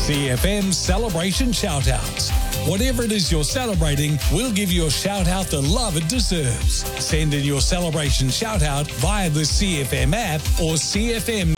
CFM Celebration Shoutouts. Whatever it is you're celebrating, we'll give your shout-out the love it deserves. Send in your celebration shout-out via the CFM app or cfm.co.nz.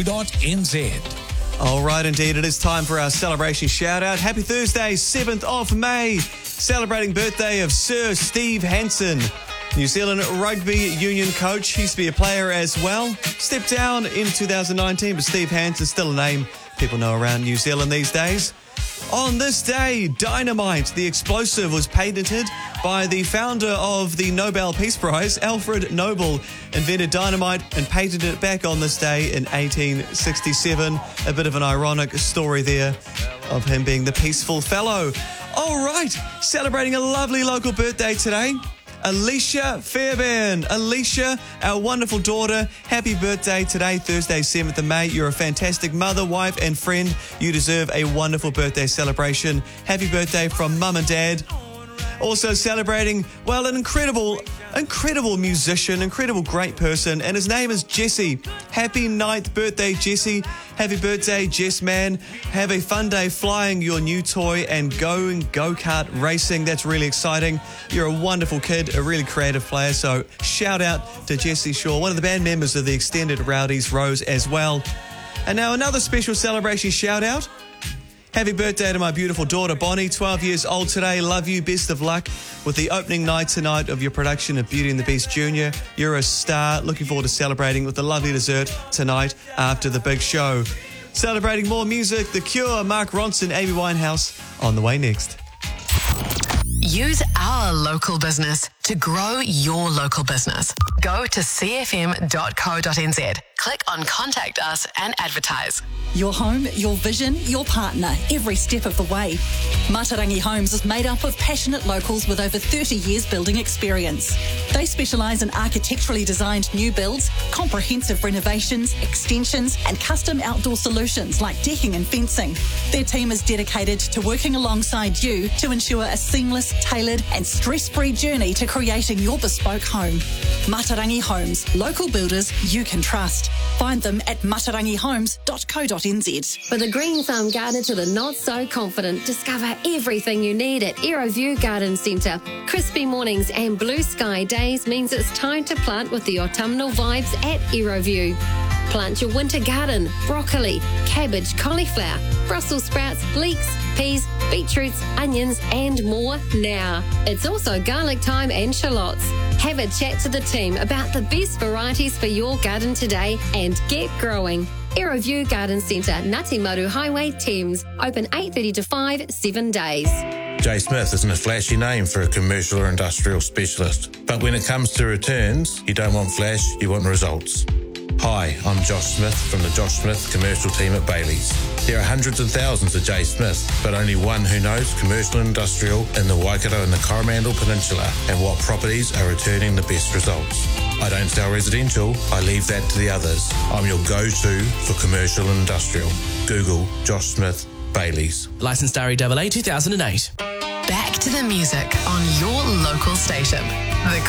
All right, indeed, it is time for our celebration shout-out. Happy Thursday, 7th of May. Celebrating birthday of Sir Steve Hansen, New Zealand Rugby Union coach. He used to be a player as well. Stepped down in 2019, but Steve Hansen still a name people know around New Zealand these days. On this day, dynamite, the explosive, was patented by the founder of the Nobel Peace Prize, Alfred Nobel, invented dynamite and patented it back on this day in 1867. A bit of an ironic story there of him being the peaceful fellow. All right, celebrating a lovely local birthday today, Alicia Fairbairn. Alicia, our wonderful daughter, happy birthday today, Thursday, 7th of May. You're a fantastic mother, wife and friend. You deserve a wonderful birthday celebration. Happy birthday from Mum and Dad. Also celebrating, well, an incredible musician, incredible great person, and his name is Jesse. Happy 9th birthday, Jesse. Happy birthday, Jess man. Have a fun day flying your new toy and going go-kart racing. That's really exciting. You're a wonderful kid, a really creative player, so shout out to Jesse Shaw, one of the band members of the Extended Rowdies Rose as well. And now another special celebration shout out. Happy birthday to my beautiful daughter, Bonnie, 12 years old today. Love you. Best of luck with the opening night tonight of your production of Beauty and the Beast Junior. You're a star. Looking forward to celebrating with a lovely dessert tonight after the big show. Celebrating more music, The Cure, Mark Ronson, Amy Winehouse on the way next. Use our local business to grow your local business. Go to cfm.co.nz. Click on Contact Us and advertise. Your home, your vision, your partner, every step of the way. Matarangi Homes is made up of passionate locals with over 30 years building experience. They specialise in architecturally designed new builds, comprehensive renovations, extensions and custom outdoor solutions like decking and fencing. Their team is dedicated to working alongside you to ensure a seamless, tailored and stress-free journey to creating your bespoke home. Matarangi Homes, local builders you can trust. Find them at matarangihomes.co.nz. For the green thumb gardener to the not so confident, discover everything you need at Aeroview Garden Centre. Crispy mornings and blue sky days means it's time to plant with the autumnal vibes at Aeroview. Plant your winter garden, broccoli, cabbage, cauliflower, Brussels sprouts, leeks, peas, beetroots, onions and more now. It's also garlic thyme and shallots. Have a chat to the team about the best varieties for your garden today and get growing. Aeroview Garden Centre, Ngāti Highway, Thames. Open 8:30 to 5, 7 days. J Smith isn't a flashy name for a commercial or industrial specialist. But when it comes to returns, you don't want flash, you want results. Hi, I'm Josh Smith from the Josh Smith commercial team at Bailey's. There are hundreds of thousands of J Smith, but only one who knows commercial and industrial in the Waikato and the Coromandel Peninsula and what properties are returning the best results. I don't sell residential, I leave that to the others. I'm your go-to for commercial and industrial. Google Josh Smith Bailey's. Licensed REAA 2008. Back to the music on your local station. The